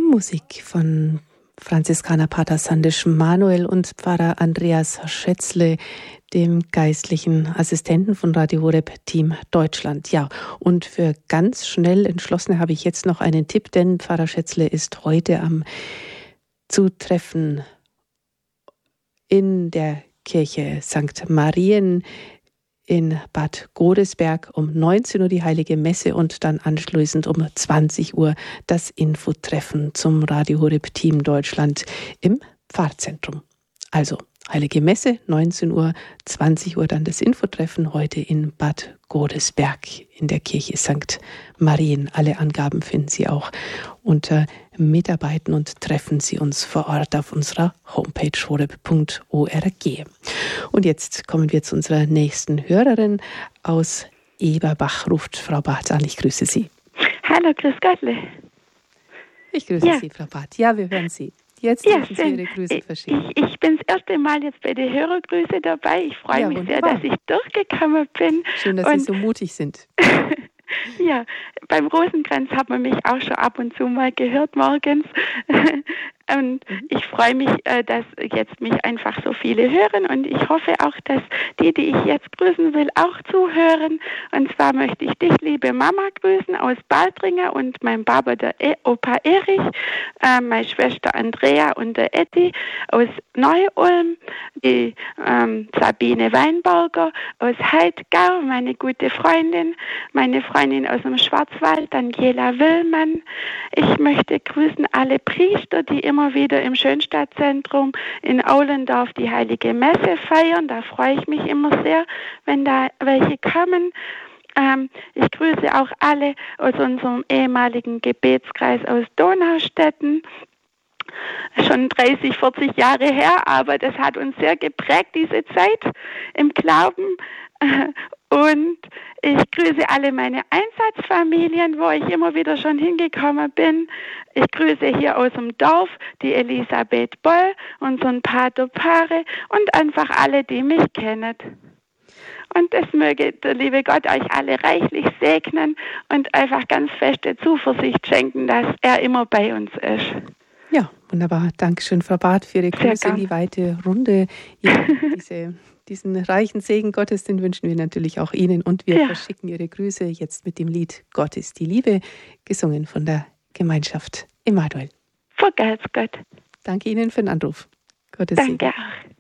Musik von Franziskanerpater Sandisch Manuel und Pfarrer Andreas Schätzle, dem geistlichen Assistenten von Radio Horeb Team Deutschland. Ja, und für ganz schnell Entschlossene habe ich jetzt noch einen Tipp, denn Pfarrer Schätzle ist heute am Zutreffen in der Kirche St. Marien in Bad Godesberg um 19 Uhr die Heilige Messe und dann anschließend um 20 Uhr das Infotreffen zum Radio Horeb Team Deutschland im Pfarrzentrum. Also Heilige Messe, 19 Uhr, 20 Uhr dann das Infotreffen heute in Bad Godesberg in der Kirche St. Marien. Alle Angaben finden Sie auch unter Mitarbeiten und treffen Sie uns vor Ort auf unserer Homepage horeb.org. Und jetzt kommen wir zu unserer nächsten Hörerin aus Eberbach, ruft Frau Barth an. Ich grüße Sie. Hallo, grüß Gottle. Ich grüße Sie, Frau Barth. Ja, wir hören Sie. Jetzt dürfen Sie Ihre Grüße verschicken. Ich bin das erste Mal jetzt bei der Hörergrüße dabei. Ich freue mich sehr, dass ich durchgekommen bin. Schön, dass Sie so mutig sind. Ja, beim Rosenkranz hat man mich auch schon ab und zu mal gehört morgens. Und ich freue mich, dass jetzt mich einfach so viele hören. Und ich hoffe auch, dass die ich jetzt grüßen will, auch zuhören. Und zwar möchte ich dich, liebe Mama, grüßen aus Baldringer und mein Papa, der Opa Erich, meine Schwester Andrea und der Etti aus Neu-Ulm, die Sabine Weinberger aus Heidgau, meine gute Freundin, meine Freundin aus dem Schwarzwald, Daniela Willmann. Ich möchte grüßen alle Priester, die immer wieder im Schönstadtzentrum in Aulendorf die Heilige Messe feiern. Da freue ich mich immer sehr, wenn da welche kommen. Ich grüße auch alle aus unserem ehemaligen Gebetskreis aus Donaustetten. Schon 30, 40 Jahre her, aber das hat uns sehr geprägt, diese Zeit im Glauben. Und ich grüße alle meine Einsatzfamilien, wo ich immer wieder schon hingekommen bin. Ich grüße hier aus dem Dorf die Elisabeth Boll, unseren Pater Pare und einfach alle, die mich kennen. Und das möge der liebe Gott euch alle reichlich segnen und einfach ganz feste Zuversicht schenken, dass er immer bei uns ist. Ja, wunderbar. Dankeschön, Frau Barth, für Ihre Grüße in die weite Runde. Ja, diesen reichen Segen Gottes, den wünschen wir natürlich auch Ihnen. Und wir verschicken Ihre Grüße jetzt mit dem Lied Gott ist die Liebe, gesungen von der Gemeinschaft Emanuel. Vergelt's Gott. Danke Ihnen für den Anruf. Gottes Segen. Danke auch.